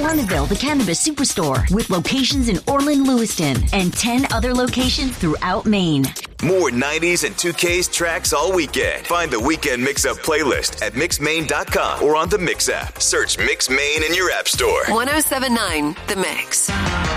Plenaville, the Cannabis Superstore, with locations in Orland, Lewiston, and 10 other locations throughout Maine. More 90s and 2Ks tracks all weekend. Find the Weekend Mix-Up playlist at mixmaine.com or on the Mix app. Search Mix Maine in your app store. 107.9 The Mix.